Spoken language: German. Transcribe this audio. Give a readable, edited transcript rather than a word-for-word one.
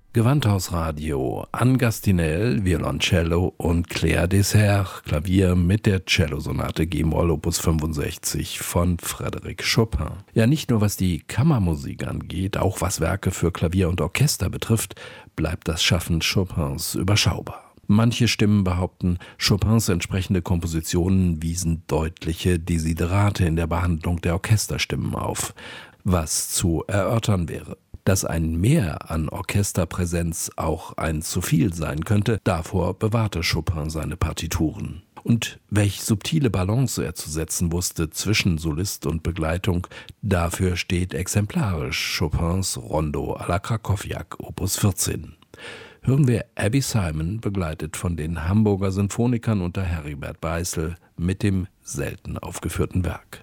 Gewandhausradio, Anne Gastinel, Violoncello und Claire Dessert, Klavier mit der Cellosonate G-Moll Opus 65 von Frédéric Chopin. Ja, nicht nur was die Kammermusik angeht, auch was Werke für Klavier und Orchester betrifft, bleibt das Schaffen Chopins überschaubar. Manche Stimmen behaupten, Chopins entsprechende Kompositionen wiesen deutliche Desiderate in der Behandlung der Orchesterstimmen auf, was zu erörtern wäre. Dass ein Mehr an Orchesterpräsenz auch ein zu viel sein könnte, davor bewahrte Chopin seine Partituren. Und welch subtile Balance er zu setzen wusste zwischen Solist und Begleitung, dafür steht exemplarisch Chopins Rondo à la Krakowiak Opus 14. Hören wir Abby Simon, begleitet von den Hamburger Sinfonikern unter Heribert Beißel, mit dem selten aufgeführten Werk.